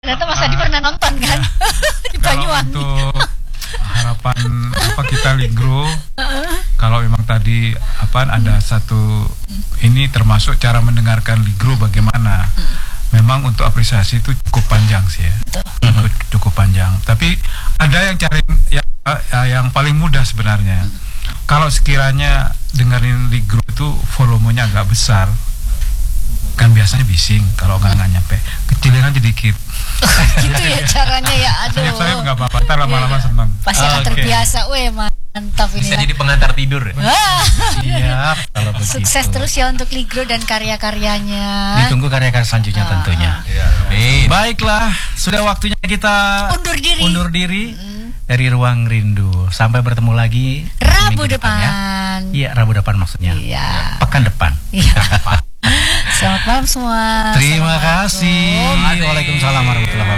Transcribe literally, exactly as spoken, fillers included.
Ternyata Mas Adi pernah nonton kan di Banyuwangi. Untuk harapan apa kita Ligro, kalau memang tadi apa ada satu ini termasuk cara mendengarkan Ligro bagaimana. Memang untuk apresiasi itu cukup panjang sih ya, cukup, cukup panjang. Tapi ada yang cari yang, yang paling mudah sebenarnya. Kalau sekiranya dengerin Ligro itu volumenya agak besar, kan biasanya bising kalau nggak nggak nyampe, kecilin aja dikit. Gitu ya caranya ya, aduh. Saya saya nggak apa-apa, ntar lama-lama senang. Pasti akan Oke. terbiasa, weh mantap ini. Bisa lah. jadi pengantar tidur ya? Wah, Siap kalau begitu. sukses terus ya untuk Ligro dan karya-karyanya. Ditunggu karya-karya selanjutnya tentunya. Ya, amin. Baiklah, sudah waktunya kita Undur diri. undur diri dari Ruang Rindu. Sampai bertemu lagi Rabu minggu depan. ya. Iya, Rabu depan maksudnya. Iya. Pekan depan. Iya. Selamat malam semua. Terima Assalamualaikum. kasih. Waalaikumsalam warahmatullahi wabarakatuh.